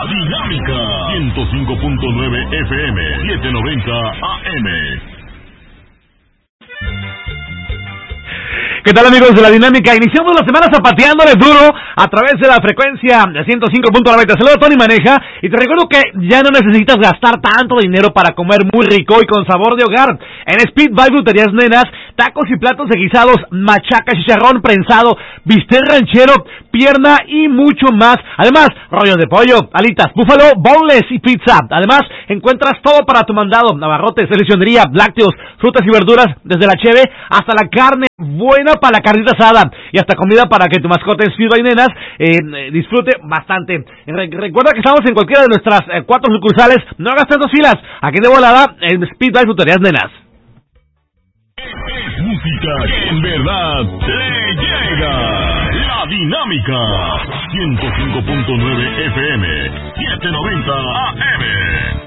Dinámica 105.9 FM, 790 AM. ¿Qué tal, amigos de la Dinámica? Iniciamos la semana zapateándole duro a través de la frecuencia de 105.9. Te saludo, Tony Maneja, y te recuerdo que ya no necesitas gastar tanto dinero para comer muy rico y con sabor de hogar. En Speed by Fruterías Nenas, tacos y platos de guisados, machaca, chicharrón prensado, bistec ranchero, pierna y mucho más. Además, rollos de pollo, alitas, búfalo, boneless y pizza. Además, encuentras todo para tu mandado: abarrotes, seleccionería, lácteos, frutas y verduras, desde la cheve hasta la carne buena para la carnita asada, y hasta comida para que tu mascota en Speed by Nenas disfrute bastante. Recuerda que estamos en cualquiera de nuestras 4 sucursales. No hagas tantas filas. Aquí de volada en Speed by Fruterías Nenas. Es música que en verdad le llega. La Dinámica 105.9 FM, 790 AM.